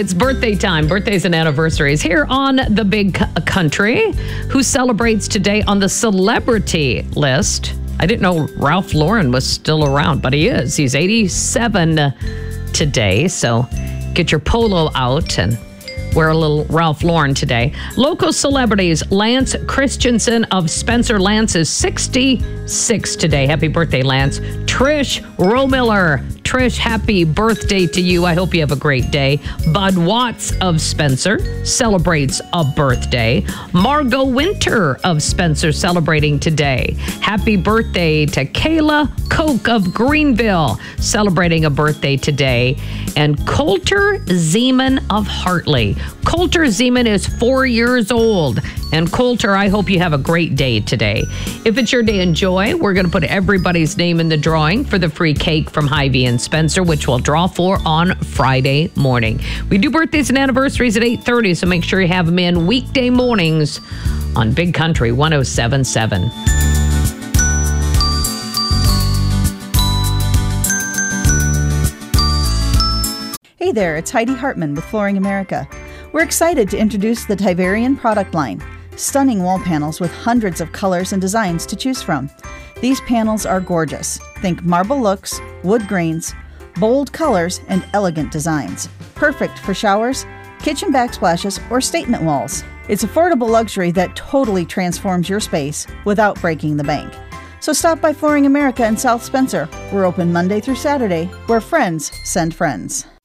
It's birthday time. Birthdays and anniversaries here on the Big Country. Who celebrates today on the celebrity list? I didn't know Ralph Lauren was still around, but he is. He's 87 today, so get your polo out and wear a little Ralph Lauren today. Local celebrities, Lance Christensen of Spencer. Lance is 66 today. Happy birthday, Lance. Trish Romiller. Trish, happy birthday to you. I hope you have a great day. Bud Watts of Spencer celebrates a birthday. Margot Winter of Spencer celebrating today. Happy birthday to Kayla Koch of Greenville celebrating a birthday today. And Coulter Zeman of Hartley. Coulter Zeman is 4 years old. And Coulter, I hope you have a great day today. If it's your day, enjoy. We're going to put everybody's name in the drawing for the free cake from Hy-Vee and Spencer, which we'll draw for on Friday morning. We do birthdays and anniversaries at 8:30, so make sure you have them in weekday mornings on Big Country 107.7. Hey there, it's Heidi Hartman with Flooring America. We're excited to introduce the Tiverian product line. Stunning wall panels with hundreds of colors and designs to choose from. These panels are gorgeous. Think marble looks, wood grains, bold colors, and elegant designs. Perfect for showers, kitchen backsplashes, or statement walls. It's affordable luxury that totally transforms your space without breaking the bank. So stop by Flooring America in South Spencer. We're open Monday through Saturday, where friends send friends.